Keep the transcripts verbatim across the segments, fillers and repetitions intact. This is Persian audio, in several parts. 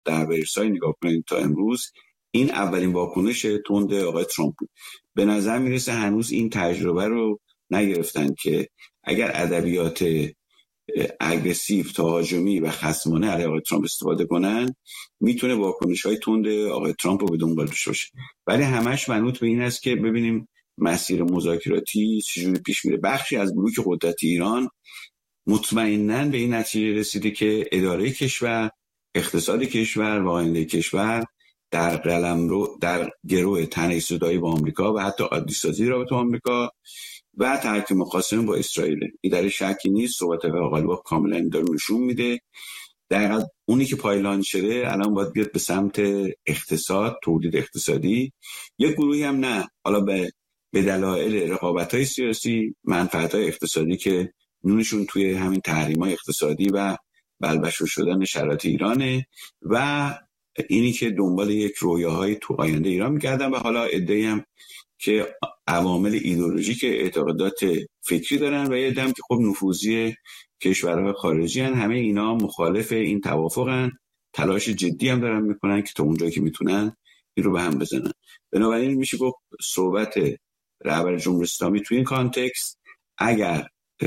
در ورسای نگاه کنید تا امروز، این اولین واکنش تند آقای ترامپ بود. به نظر میرسه هنوز این تجربه رو نگرفتن که اگر ادبیات اگریسیو، تهاجمی و خصمانه علیه آقای ترامپ استفاده کنن، میتونه واکنش‌های تند آقای ترامپ رو به دنبال داشته باشه. ولی همش منوط به این است که ببینیم مسیر مذاکراتی چجوری پیش میره. بخشی از بلوک قدرت ایران مطمئناً به این نتیجه رسیده که اداره کشور، اقتصاد کشور و آینده کشور در قلمرو در گروه تنی‌زدایی با آمریکا و حتی عادی‌سازی رابطه با آمریکا و ترک مخاصمه با اسرائیل. این در شکی نیست. صحبت آقای غالباف کاملا داره نشون میده دقیقاً اونی که پایلان شده الان باید بیاد به سمت اقتصاد، تولید اقتصادی. یک گروهی هم نه، حالا به به دلایل رقابت‌های سیاسی، منفعت‌های اقتصادی که نونشون توی همین تحریم‌های اقتصادی و بلبشو شدن شرایط ایرانه و اینی که دنبال یک رویاهای تو آینده ایران می‌گردن و حالا عده‌ای هم که عوامل ایدئولوژیک اعتقادات فکری دارن و یه دم که خب نفوذی کشورهای خارجی هن. همه اینا مخالف این توافقن، تلاش جدی هم دارن میکنن که تا اونجایی که میتونن این رو به هم بزنن. بنابراین میشه گفت صحبت رهبر جمهوری اسلامی تو این کانتکست اگر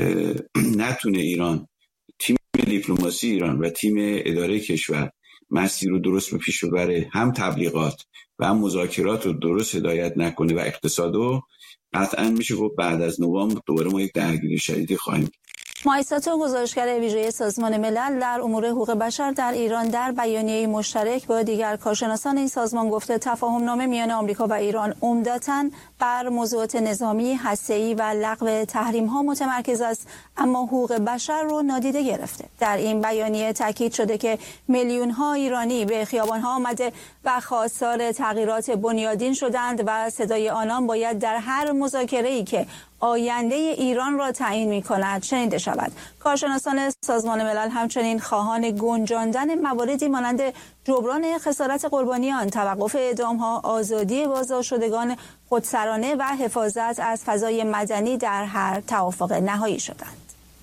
نتونه ایران، تیم دیپلماسی ایران و تیم اداره کشور مسیر رو درست به پیش ببره، هم تبلیغات و هم مذاکرات رو درست هدایت نکنه و اقتصادو، قطعا میشه گفت بعد از نوامبر دوباره ما یک درگیری شدیدی خواهیم. مایساتو، گزارشگر ویژه سازمان ملل در امور حقوق بشر در ایران، در بیانیه مشترک با دیگر کارشناسان این سازمان گفته تفاهم نامه میان آمریکا و ایران عمدتاً بر موضوعات نظامی، هسته‌ای و لغو تحریم‌ها متمرکز است، اما حقوق بشر رو نادیده گرفته. در این بیانیه تاکید شده که میلیون‌ها ایرانی به خیابان‌ها آمده و خواستار تغییرات بنیادین شدند و صدای آنان باید در هر مذاکره‌ای که آینده ایران را تعیین می‌کند شنیده شود. کارشناسان سازمان ملل همچنین خواهان گنجاندن مواردی مانند جبران خسارت قربانیان، توقف اعدام‌ها، آزادی بازداشتشدگان خودسرانه و حفاظت از فضای مدنی در هر توافق نهایی شدند.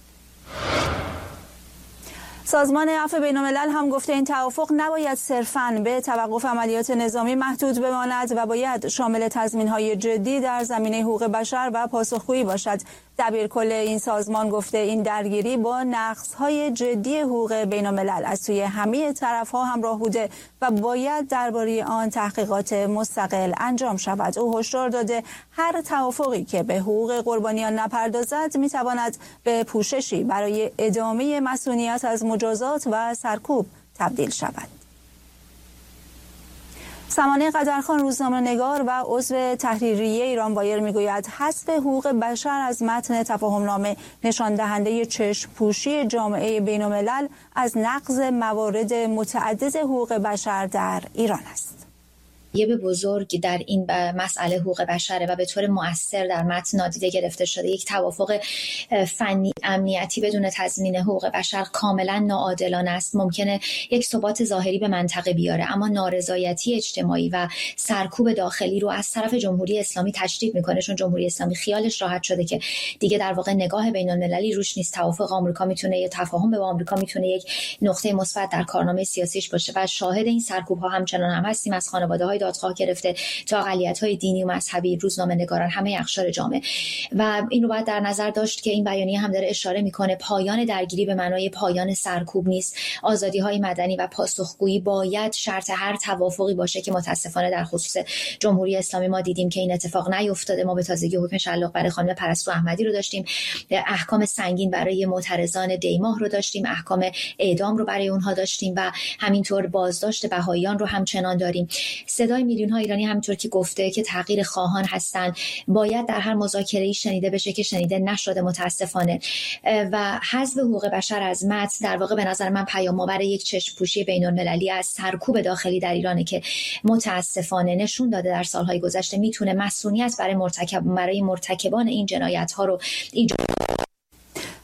سازمان عفو بین‌الملل هم گفته این توافق نباید صرفاً به توقف عملیات نظامی محدود بماند و باید شامل تضمین‌های جدی در زمینه حقوق بشر و پاسخگویی باشد. دبیرکل این سازمان گفته این درگیری با نقض‌های جدی حقوق بین‌الملل از سوی همه طرف‌ها همراه بوده و باید درباره آن تحقیقات مستقل انجام شود. او هشدار داده هر توافقی که به حقوق قربانیان نپردازد می‌تواند به پوششی برای ادامه مسئولیت از مجازات و سرکوب تبدیل شود. سمانه قدرخان، روزنامه‌نگار و عضو تحریریه ایران وایر میگوید حذف حقوق بشر از متن تفاهمنامه نشان دهنده چشم‌پوشی جامعه بین‌الملل از نقض موارد متعدد حقوق بشر در ایران است. یه به بزرگ در این مسئله حقوق بشره و به طور مؤثر در متن نادیده گرفته شده. یک توافق فنی امنیتی بدون تضمین حقوق بشر کاملا ناعادلانه است. ممکنه یک ثبات ظاهری به منطقه بیاره، اما نارضایتی اجتماعی و سرکوب داخلی رو از طرف جمهوری اسلامی تشدید میکنه، چون جمهوری اسلامی خیالش راحت شده که دیگه در واقع نگاه بین‌المللی روش نیست. توافق آمریکا میتونه، یا تفاهم با آمریکا میتونه یک نقطه مثبت در کارنامه سیاسیش باشه و شاهد این سرکوب ها همچنان هم هستیم، از خانواده‌های دادخواه گرفته تا اقلیت‌های دینی و مذهبی، روزنامه‌نگاران، همه اقشار جامعه. و این رو باید در نظر داشت که این بیانیه هم داره اشاره میکنه پایان درگیری به معنای پایان سرکوب نیست. آزادی‌های مدنی و پاسخگویی باید شرط هر توافقی باشه که متاسفانه در خصوص جمهوری اسلامی ما دیدیم که این اتفاق نیفتاده. ما به تازگی حکم شلاق برای خانم پرستو احمدی رو داشتیم، احکام سنگین برای معترضان دیماه رو داشتیم، احکام اعدام رو برای اونها داشتیم و همینطور بازداشت بهائیان رو همچنان داریم. صدای میلیون‌ها ایرانی همونطور که گفته که تغییر خواهان هستن باید در هر مذاکره‌ای شنیده بشه که شنیده نشده متاسفانه. و حذف حقوق بشر از متن در واقع به نظر من پیام‌آور یک چشم‌پوشی بین‌المللی از سرکوب داخلی در ایرانه که متاسفانه نشون داده در سالهای گذشته میتونه مسئولیت برای مرتکب برای مرتکبان این جنایت‌ها رو ایجاد.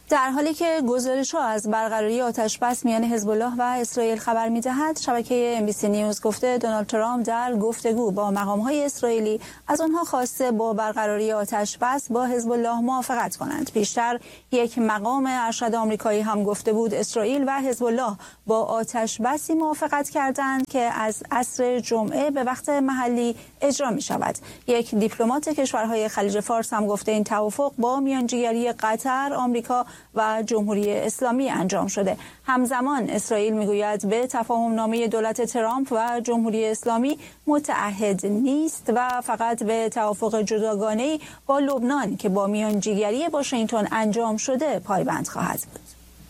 در حالی که گزارش‌ها از برقراری آتش‌بس میان حزب الله و اسرائیل خبر می‌دهد، شبکه ام بی سی نیوز گفته دونالد ترامپ در گفتگو با مقام‌های اسرائیلی از آنها خواسته با برقراری آتش‌بس با حزب الله موافقت کنند. پیشتر یک مقام ارشد آمریکایی هم گفته بود اسرائیل و حزب الله با آتش‌بسی موافقت کردند که از عصر جمعه به وقت محلی اجرا می‌شود. یک دیپلمات کشورهای خلیج فارس هم گفته این توافق با میانجیگری قطر، آمریکا و جمهوری اسلامی انجام شده. همزمان اسرائیل میگوید به تفاهم نامه دولت ترامپ و جمهوری اسلامی متعهد نیست و فقط به توافق جداگانه‌ای با لبنان که با میانجیگری واشنگتن انجام شده پایبند خواهد بود.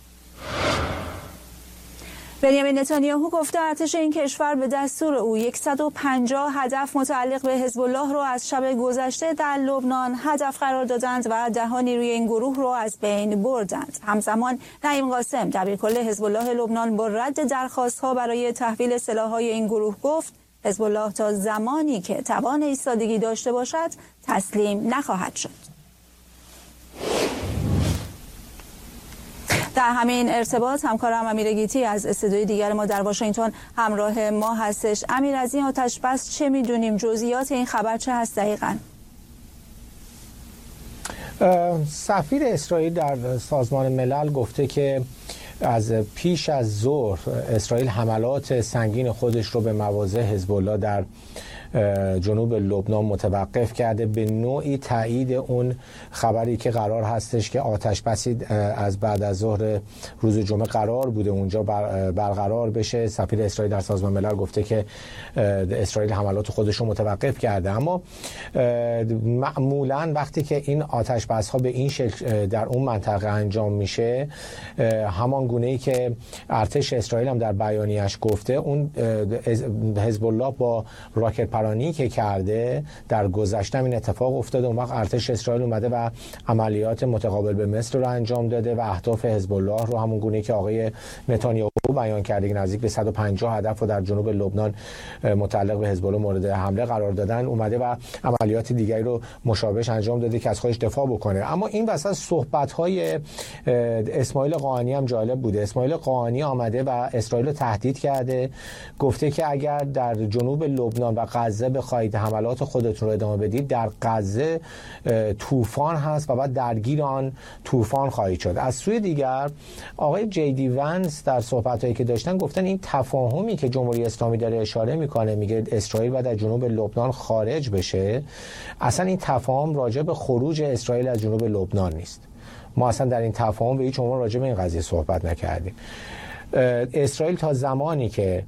بنیامین نتانیاهو گفته ارتش این کشور به دستور او صد و پنجاه هدف متعلق به حزب الله را از شب گذشته در لبنان هدف قرار دادند و ده نیروی این گروه را از بین بردند. همزمان نعیم قاسم دبیرکل حزب الله لبنان با رد درخواست‌ها برای تحویل سلاح‌های این گروه گفت حزب الله تا زمانی که توان ایستادگی داشته باشد تسلیم نخواهد شد. در همین ارتباط همکارم امیر گیتی از استودیوی دیگر ما در واشنگتن همراه ما هستش. امیر، از این آتش‌بس چه میدونیم؟ جزئیات این خبر چه هست دقیقاً؟ سفیر اسرائیل در سازمان ملل گفته که از پیش از ظهر اسرائیل حملات سنگین خودش رو به مواضع حزب الله در جنوب لبنان متوقف کرده، به نوعی تایید اون خبری که قرار هستش که آتش بسی از بعد از ظهر روز جمعه قرار بوده اونجا برقرار بشه. سفیر اسرائیل در سازمان ملل گفته که اسرائیل حملات خودش رو متوقف کرده، اما معمولا وقتی که این آتش بس ها به این شکل در اون منطقه انجام میشه، همان گونه‌ای که ارتش اسرائیل هم در بیانیه‌اش گفته، اون حزب الله با راکت پرانی که کرده در گذشته این اتفاق افتاده. اون وقت ارتش اسرائیل اومده و عملیات متقابل به مثل رو انجام داده و اهداف حزب الله رو همون گونه‌ای که آقای نتانیاهو بیان کرده که نزدیک به صد و پنجاه هدف رو در جنوب لبنان متعلق به حزب الله مورد حمله قرار دادن، اومده و عملیات دیگری رو مشابهش انجام داده که از خودش دفاع بکنه. اما این وسط صحبت‌های اسماعیل قاآنی هم جالب بوده. اسماعیل قاآنی آمده و اسرائیل رو تهدید کرده، گفته که اگر در جنوب لبنان و غزه بخواید حملات خودتون رو ادامه بدید، در غزه طوفان هست و بعد درگیر آن طوفان خواهید شد. از سوی دیگر آقای جی دی ونس در صحبتایی که داشتن گفتن این تفاهمی که جمهوری اسلامی داره اشاره میکنه، میگه اسرائیل باید از جنوب لبنان خارج بشه، اصلا این تفاهم راجع به خروج اسرائیل از جنوب لبنان نیست. ما اصلا در این تفاهم به هیچ عنوان راجع به این قضیه صحبت نکردیم. اسرائیل تا زمانی که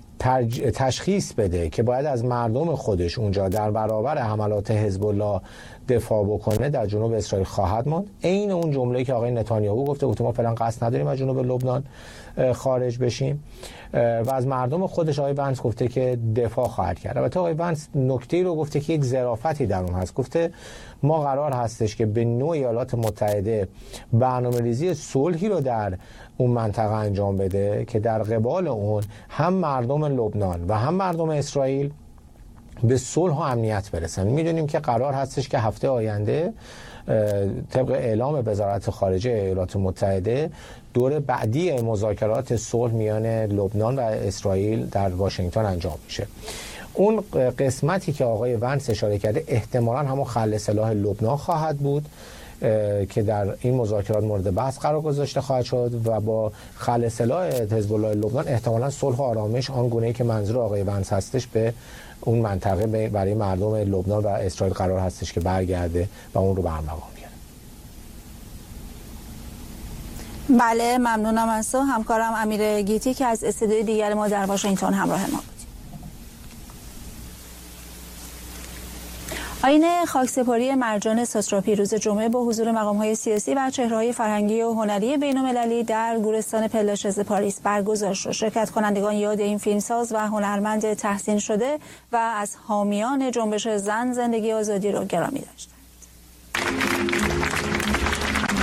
تشخیص بده که باید از مردم خودش اونجا در برابر حملات حزب الله دفاع بکنه، در جنوب اسرائیل خواهد ماند. عین اون جمله‌ای که آقای نتانیاهو گفته بود ما فعلا قصد نداریم از جنوب لبنان خارج بشیم و از مردم خودش آقای ونس گفته که دفاع خواهد کرد. البته آقای ونس نکته‌ای رو گفته که یک ظرافتی در اون هست. گفته ما قرار هستش که به نوع ایالات متحده برنامه‌ریزی صلحی رو در اون منطقه انجام بده که در قبال اون هم مردم لبنان و هم مردم اسرائیل به صلح و امنیت برسن. میدونیم که قرار هستش که هفته آینده طبق اعلام وزارت خارجه ایالات متحده دور بعدی مذاکرات صلح میان لبنان و اسرائیل در واشنگتن انجام میشه. اون قسمتی که آقای ونس اشاره کرده احتمالاً همون خلع سلاح لبنان خواهد بود که در این مذاکرات مورد بحث قرار گذاشته خواهد شد و با خلع سلاح حزب الله لبنان احتمالاً صلح و آرامش آن گونه‌ای که منظور آقای ونس هستش به اون منطقه برای مردم لبنان و اسرائیل قرار هستش که برگرده و اون رو به ارمغان بیاره. بله، ممنونم از تو همکارم امیر گیتی که از استودیوی دیگر ما در واشنگتن همراه ما بود. آیین خاکسپاری مرجان ساتراپی روز جمعه با حضور مقام‌های سیاسی و چهره‌های فرهنگی و هنری بین‌المللی در گورستان پلاشز پاریس برگزار شد. شرکت کنندگان یاد این فیلمساز و هنرمند تحسین شده و از حامیان جنبش زن زندگی آزادی را گرامی داشتند.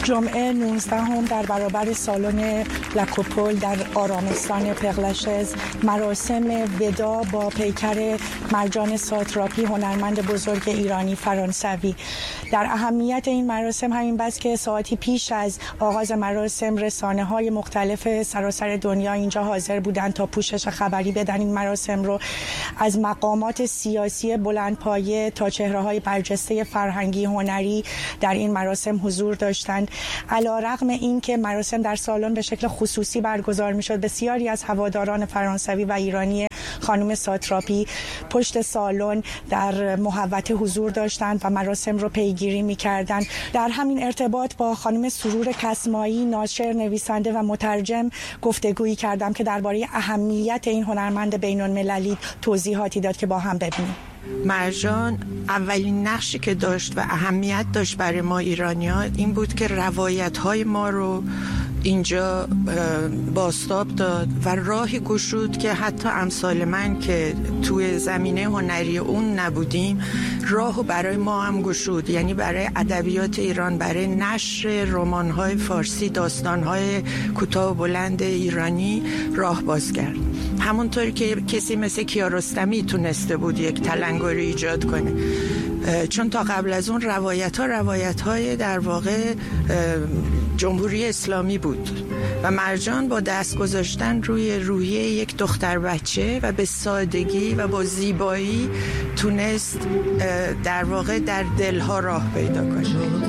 جمعه نوزدهم در برابر سالن لکوپول در آرامستان پغلشز مراسم ودا با پیکر مرجان ساتراپی، هنرمند بزرگ ایرانی فرانسوی. در اهمیت این مراسم همین بس که ساعتی پیش از آغاز مراسم رسانه‌های مختلف سراسر دنیا اینجا حاضر بودند تا پوشش خبری بدن این مراسم رو. از مقامات سیاسی بلندپایه تا چهره‌های برجسته فرهنگی هنری در این مراسم حضور داشتند. علی‌رغم این که مراسم در سالن به شکل خصوصی برگزار می‌شد، بسیاری از هواداران فرانسوی و ایرانی خانم ساتراپی پشت سالن در محوطه حضور داشتند و مراسم رو پیگیری می‌کردند. در همین ارتباط با خانم سرور کسمایی، ناشر، نویسنده و مترجم گفتگویی کردم که درباره اهمیت این هنرمند بین‌المللی توضیحاتی داد که با هم ببینیم. مرجان اولین نقشی که داشت و اهمیت داشت برای ما ایرانی‌ها این بود که روایت‌های ما رو اینجا بازتاب داد و راهی گشود که حتی امثال من که توی زمینه هنری اون نبودیم راهو برای ما هم گشود، یعنی برای ادبیات ایران، برای نشر رمان‌های فارسی، داستان‌های کوتاه و بلند ایرانی راه باز کرد. همونطوری که کسی مثل کیارستمی تونسته بود یک تلنگری ایجاد کنه، چون تا قبل از اون روایت ها روایت های در واقع جمهوری اسلامی بود و مرجان با دست گذاشتن روی روحیه یک دختر بچه و به سادگی و با زیبایی تونست در واقع در دلها راه پیدا کنه.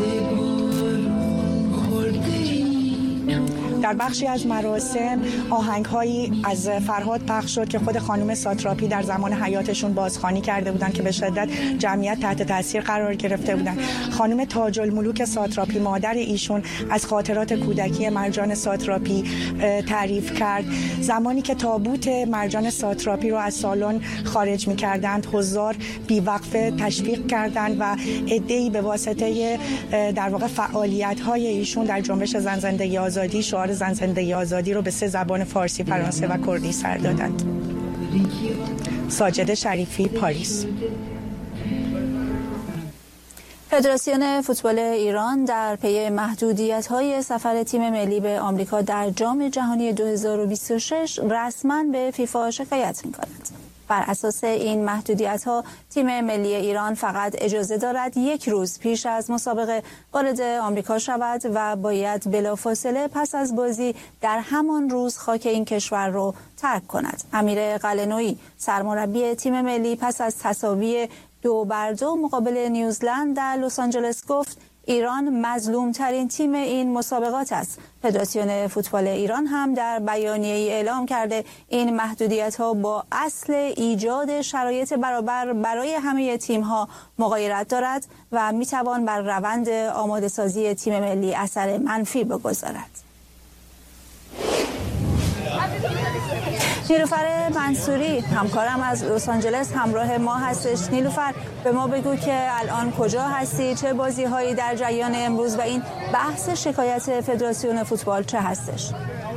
در بخشی از مراسم آهنگ‌هایی از فرهاد پخش شد که خود خانم ساتراپی در زمان حیاتشون بازخوانی کرده بودند که به شدت جمعیت تحت تاثیر قرار گرفته بودند. خانم تاج الملوک ساتراپی، مادر ایشون، از خاطرات کودکی مرجان ساتراپی تعریف کرد. زمانی که تابوت مرجان ساتراپی رو از سالن خارج می‌کردند، حضار بی‌وقفه تشویق کردند و عده‌ای به واسطه در واقع فعالیت‌های ایشون در جنبش زن زندگی آزادی شعار زن زندگی آزادی رو به سه زبان فارسی، فرانسه و کردی سر دادند. ساجد شریفی، پاریس. فدراسیون فوتبال ایران در پی محدودیت‌های سفر تیم ملی به آمریکا در جام جهانی دو هزار و بیست و شش رسما به فیفا شکایت می‌کند. بر اساس این محدودیت‌ها تیم ملی ایران فقط اجازه دارد یک روز پیش از مسابقه وارد آمریکا شود و باید بلافاصله پس از بازی در همان روز خاک این کشور را ترک کند. امیر قلعه‌نویی سرمربی تیم ملی پس از تساوی دو بر دو مقابل نیوزلند در لس آنجلس گفت ایران مظلوم ترین تیم این مسابقات است. فدراسیون فوتبال ایران هم در بیانیه‌ای اعلام کرده این محدودیت‌ها با اصل ایجاد شرایط برابر برای همه تیم‌ها مغایرت دارد و می‌توان بر روند آماده‌سازی تیم ملی اثر منفی بگذارد. نیلوفر منصوری همکارم از لس آنجلس همراه ما هستش. نیلوفر، به ما بگو که الان کجا هستی، چه بازی‌هایی در جریان امروز و این بحث شکایت فدراسیون فوتبال چه هستش؟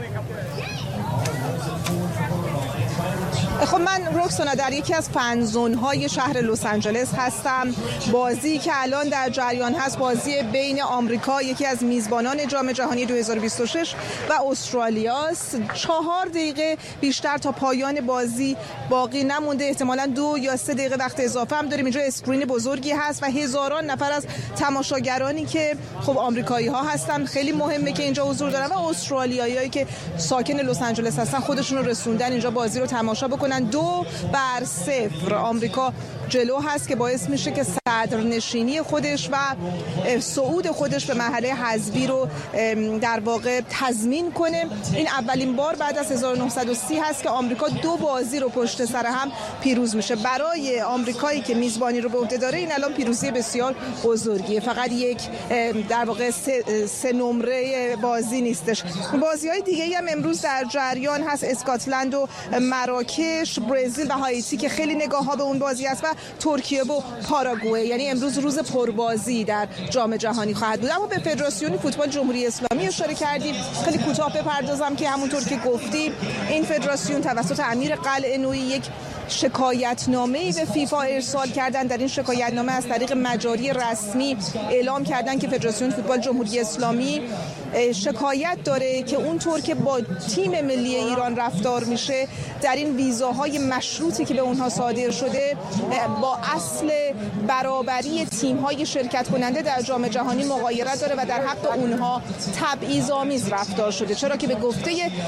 خب من رکسونا در یکی از فنزون‌های شهر لس آنجلس هستم. بازی که الان در جریان هست بازی بین آمریکا، یکی از میزبانان جام جهانی دو هزار و بیست و شش، و استرالیاست. چهار دقیقه بیشتر تا پایان بازی باقی نمونده، احتمالاً دو یا سه دقیقه وقت اضافه هم داریم. اینجا اسکرین بزرگی هست و هزاران نفر از تماشاگرانی که خب آمریکایی ها هستن، خیلی مهمه که اینجا حضور دارن، و استرالیاییایی که ساکن لس آنجلس هستن خودشون رو رسوندن اینجا بازی رو تماشا بکنن. دو بر صفر آمریکا جلو هست که باعث میشه که صدرنشینی خودش و صعود خودش به مرحله حذفی رو در واقع تضمین کنه. این اولین بار بعد از هزار و نهصد و سی هست که آمریکا دو بازی رو پشت سر هم پیروز میشه. برای آمریکایی که میزبانی رو به عهده داره این الان پیروزی بسیار بزرگیه، فقط یک در واقع سه, سه نمره بازی نیستش. بازی‌های دیگه‌ای هم امروز در جریان هست، اسکاتلند و مراکش، برزیل و هایتی که خیلی نگاه‌ها به اون بازی است، و ترکیه و پاراگوئه. یعنی امروز روز پربازی در جام جهانی خواهد بود. اما به فدراسیون فوتبال جمهوری اسلامی اشاره کردیم، خیلی کوتاه بپردازم که همونطور که گفتیم این فدراسیون توسط امیر قلعه‌نویی یک شکایتنامه‌ای به فیفا ارسال کردن. در این شکایتنامه از طریق مجاری رسمی اعلام کردن که فدراسیون فوتبال جمهوری اسلامی شکایت داره که اونطور که با تیم ملی ایران رفتار میشه در این ویزاهای مشروطی که به اونها صادر شده با اصل برابری تیم‌های شرکت کننده در جام جهانی مغایرت داره و در حق اونها تبعیض‌آمیز رفتار شده، چرا که به گفته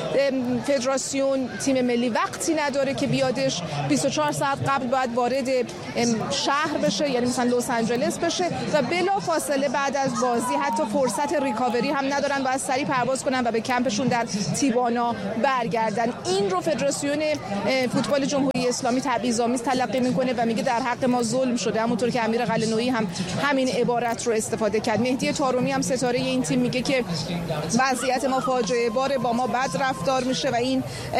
فدراسیون تیم ملی وقتی نداره که بیادش بیست و چهار ساعت قبل باید وارد شهر بشه، یعنی مثلا لس آنجلس بشه و بلا فاصله بعد از بازی حتی فرصت ریکاوری هم ندارن، باید سریع پرواز کنن و به کمپشون در تیوانا برگردن. این رو فدراسیون فوتبال جمهوری اسلامی تبعیض‌آمیز تلقی میکنه و میگه در حق ما ظلم شده، همونطور که امیر قلعه‌نویی هم همین عبارت رو استفاده کرد. مهدی طارمی هم ستاره این تیم میگه که وضعیت ما فاجعه باره، با ما بد رفتار میشه و این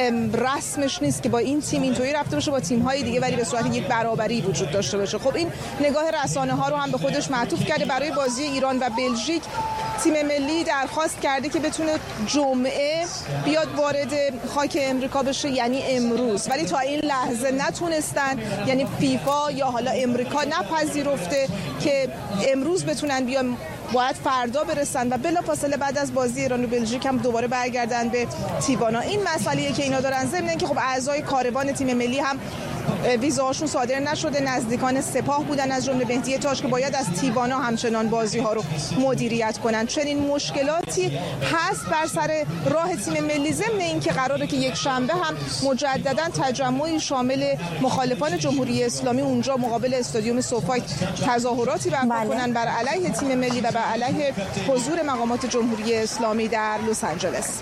رسمش نیست که با این تیم اینطوری رفتار بشه، با تیم‌های دیگه ولی به صورت یک برابری وجود داشته باشه. خب این نگاه رسانه‌ها رو هم به خودش معطوف کرده. برای بازی ایران و بلژیک تیم ملی درخواست کرده که بتونه جمعه بیاد وارد خاک امریکا بشه، یعنی امروز، ولی تا این لحظه نتونستن، یعنی فیفا یا حالا امریکا نپذیرفته که امروز بتونن بیان، باید فردا برسن و بلافاصله بعد از بازی ایران و بلژیک هم دوباره برگردن به تیوانا. این مسئله‌ای که اینا دارن، ضمن اینکه خب اعضای کاروان تیم ملی هم ویزاهاشون صادر نشده، نزدیکان سپاه بودن از جمله مهدی تاج که باید از تیوانا همچنان بازی ها رو مدیریت کنن. چنین مشکلاتی هست بر سر راه تیم ملی، ضمن اینکه قراره که یک شنبه هم مجددا تجمعی شامل مخالفان جمهوری اسلامی اونجا مقابل استادیوم سوفای تظاهراتی برپا کنن بر علیه تیم ملی و بر علیه حضور مقامات جمهوری اسلامی در لس آنجلس.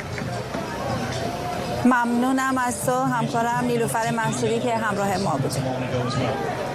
ممنونم از تو همکارم نیلوفر منصوری که همراه ما بود.